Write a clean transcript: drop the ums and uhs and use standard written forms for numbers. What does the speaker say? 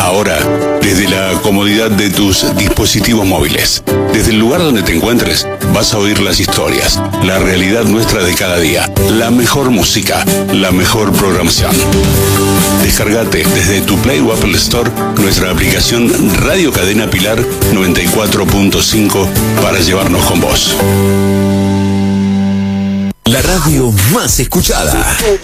Ahora, desde la comodidad de tus dispositivos móviles, desde el lugar donde te encuentres, vas a oír las historias, la realidad nuestra de cada día, la mejor música, la mejor programación. Descargate desde tu Play o Apple Store nuestra aplicación Radio Cadena Pilar 94.5 para llevarnos con vos. La radio más escuchada.